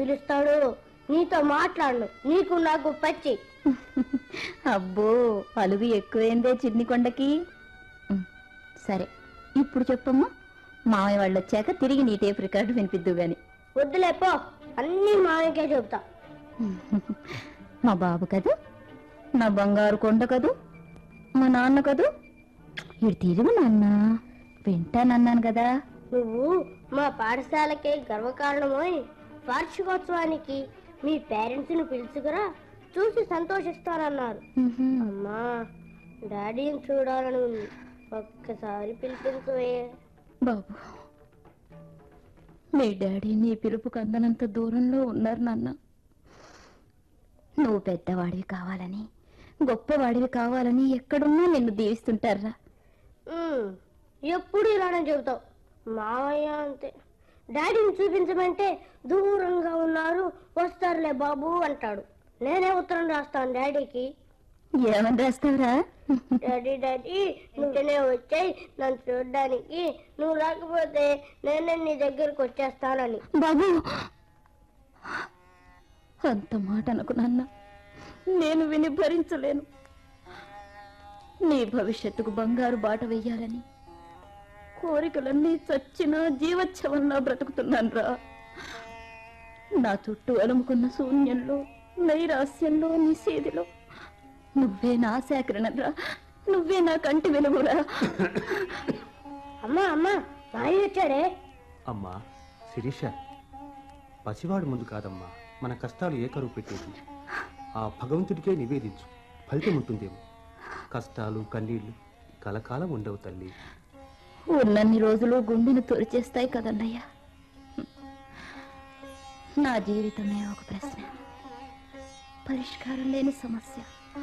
పిలుస్తాడు. నీతో మాట్లాడను, నీకు నాకు పచ్చి. అబ్బో అలుగు ఎక్కువైందే చిన్ని కొండకి. సరే ఇప్పుడు చెప్పమ్మా, మామయ్య వాళ్ళు వచ్చాక తిరిగి నీ టేప్ రికార్డు వినిపిద్దు గాని. వద్దులేపో, అన్నీ మామయ్యకే చెబుతా. మా బాబు కదూ, నా బంగారు కొండ కదూ, మా నాన్న కదూ. ఇటు తిరుగు నాన్న, వింటానన్నాను కదా. నువ్వు మా పాఠశాలకే గర్వకారణమోయ్. వార్షికోత్సవానికి మీ పేరెంట్స్ ని పిలుచుకురా, చూసి సంతోషిస్తారన్నారు. అమ్మా, డాడీని చూడాలని ఉంది, ఒక్కసారి పిలిపించవే. బాబు, మీ డాడీ నీ పిలుపుకు అందనంత దూరంలో ఉన్నారు నాన్న. నువ్వు పెద్దవాడివి కావాలని, గొప్పవాడివి కావాలని ఎక్కడున్నా నిన్ను దీవిస్తుంటారా. ఎప్పుడు ఇలానే చెబుతావు. మావయ్య అంతే, డాడీని చూపించమంటే దూరంగా ఉన్నారు, వస్తారులే బాబు అంటాడు. నేనే ఉత్తరం రాస్తాను డాడీకి. ఏమని రాస్తావురా? డాడీ డాడీ నువ్వునే వచ్చాయి నన్ను చూడడానికి, నువ్వు రాకపోతే నేనే నీ దగ్గరకు వచ్చేస్తానని. బాబు, అంత మాట అనుకు నాన్న, నేను విని భరించలేను. నీ భవిష్యత్తుకు బంగారు బాట వెయ్యాలని కోరికలన్నీ చచ్చిన జీవోత్సవంలా బ్రతుకుతున్నాను రా. నా చుట్టూ అలుముకున్న శూన్యంలో, నైరాస్యంలో, నిషేధిలో నువ్వే నా సేకరణరా, నువ్వే నా కంటి వెలుగురా. అమ్మా అమ్మా, మాయ వచ్చాడే. అమ్మా శిరీష, పసివాడు ముందు కాదమ్మా మన కష్టాలు ఏ కరువు పెట్టేది. ఆ భగవంతుడికే నివేదించు, ఫలితం ఉంటుందేమో. కష్టాలు కన్నీళ్లు కలకాలం ఉండవు తల్లి. ఉన్నన్ని రోజులు గుండెను తొలిచేస్తాయి కదన్నయ్యా. నా జీవితమే ఒక ప్రశ్న, పరిష్కారం లేని సమస్య.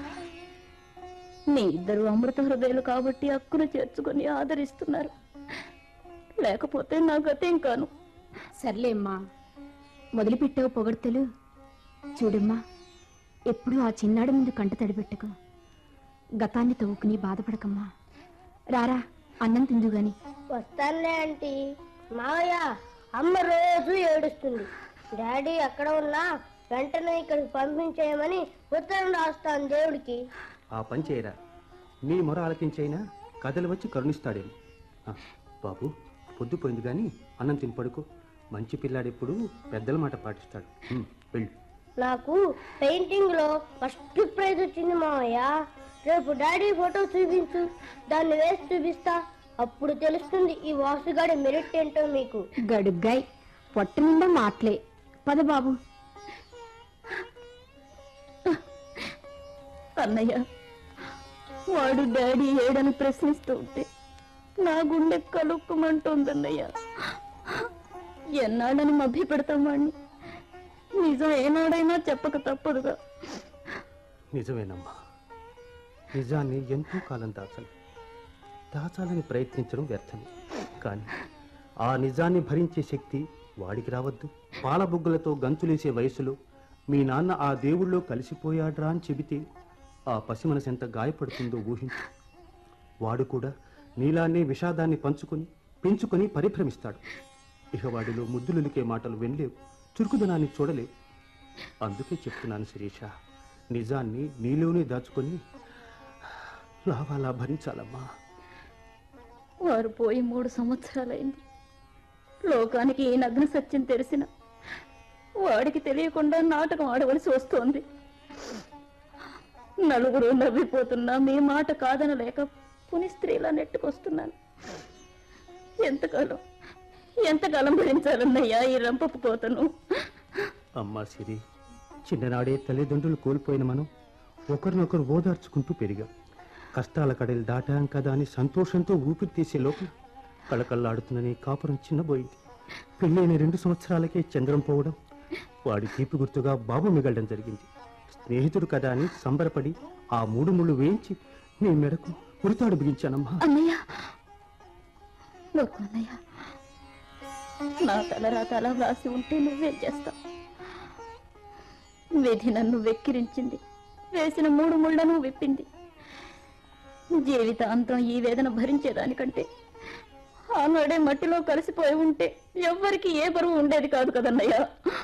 మీ ఇద్దరు అమృత హృదయాలు కాబట్టి హక్కును చేర్చుకొని ఆదరిస్తున్నారు, లేకపోతే నా గతేం కాను. సర్లేమ్మా, మొదలుపెట్టావు పొగడ్తలు. చూడమ్మా, ఎప్పుడు ఆ చిన్నాడి ముందు కంట తడిపెట్టకు, గతాన్ని తవ్వుకుని బాధపడకమ్మా. రారా, అన్నం తిందు గాని. వస్తానులే ఆంటీ. మావయ్య, అమ్మ రోజు ఏడుస్తుంది. డాడీ ఎక్కడ ఉన్నా వెంటనే ఇక్కడికి పంపించేయమని ఉత్తరం రాస్తాను దేవుడికి. ఆ పని చేయరా, నీ మొర ఆలకించైనా కథలు వచ్చి కరుణిస్తాడేమో. బాబు, పొద్దుపోయింది కానీ అన్నం తిని పడుకో. మంచి పిల్లాడెప్పుడు పెద్దల మాట పాటిస్తాడు. వెళ్ళు. నాకు పెయింటింగ్ లో ఫస్ట్ ప్రైజ్ వచ్చింది మావయ్య. రేపు డాడీ ఫోటో చూపించు, దాన్ని వేసి చూపిస్తా. అప్పుడు తెలుస్తుంది ఈ వాసుగాడి మెరిట్ ఏంటో మీకు. గడుగ్గాయ్, పొట్ట నిండా మాటలే. పద బాబు. అన్నయ్య, వాడు డాడీ ఏడని ప్రశ్నిస్తూ ఉంటే నా గుండె కలుక్కుమంటోందన్నయ్య. ఎన్నాడని మభ్య పెడతాం వాడిని, నిజం ఏనాడైనా చెప్పక తప్పదుగా. నిజమేనమ్మా, నిజాన్ని ఎంతో కాలం దాచాలని ప్రయత్నించడం వ్యర్థమే. కానీ ఆ నిజాన్ని భరించే శక్తి వాడికి రావద్దు. పాలబుగ్గలతో గంతులేసే వయసులో మీ నాన్న ఆ దేవుళ్ళో కలిసిపోయాడ్రా అని చెబితే ఆ పసి మనసు ఎంత గాయపడుతుందో ఊహించు. వాడు కూడా నీలానే విషాదాన్ని పెంచుకొని పరిభ్రమిస్తాడు. ఇక వాడిలో ముద్దులులికే మాటలు వినలేవు, చురుకుదనాన్ని చూడలేవు. అందుకే చెప్తున్నాను శిరీష, నిజాన్ని నీలోనే దాచుకొని లావాలా భరించాలమ్మా. వారు పోయి 3 సంవత్సరాలైంది. లోకానికి ఈ నగ్న సత్యం తెలిసిన వాడికి తెలియకుండా నాటకం ఆడవలసి వస్తోంది. నలుగురు నవ్విపోతున్నా మీ మాట కాదనలేక పుని స్త్రీలా నెట్టుకొస్తున్నాను. ఎంతకాలం భరించాలన్నయ్యా ఈ రంపపు కోతను. అమ్మా సిరి, చిన్ననాడే తల్లిదండ్రులు కోల్పోయిన మనం ఒకరినొకరు ఓదార్చుకుంటూ పెరిగాం. కష్టాల కడలు దాటాం కదా అని సంతోషంతో ఊపిరి తీసే లోపల కళకళ్ళాడుతున్న నీ కాపురం చిన్నబోయింది. పెళ్ళైన 2 సంవత్సరాలకే చంద్రం పోవడం, వాడి తీపి గుర్తుగా బాబు మిగలడం జరిగింది. స్నేహితుడు కదా అని సంబరపడి ఆ 3 ముళ్ళు వేయించి నీ మెడకు ఉరితాడు బిగించానమ్మా. అన్నయ్య, నా తలరాత అలా వ్రాసి ఉంటే నువ్వేం చేస్తావు? విధి నన్ను వెక్కిరించింది, వేసిన 3 ముళ్లను విప్పింది. జీవితాంతం ఈ వేదన భరించేదానికంటే ఆనాడే మట్టిలో కలిసిపోయి ఉంటే ఎవ్వరికి ఏ బరువు ఉండేది కాదు కదన్నయ్య.